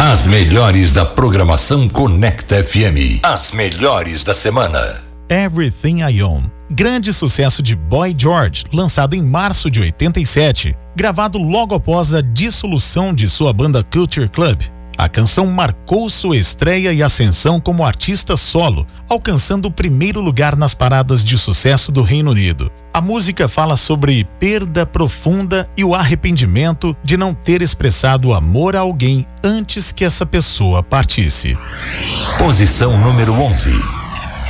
As melhores da programação Conecta FM. As melhores da semana. Everything I Own, grande sucesso de Boy George, lançado em março de 87, gravado logo após a dissolução de sua banda Culture Club. A canção marcou sua estreia e ascensão como artista solo, alcançando o primeiro lugar nas paradas de sucesso do Reino Unido. A música fala sobre perda profunda e o arrependimento de não ter expressado amor a alguém antes que essa pessoa partisse. Posição número 11.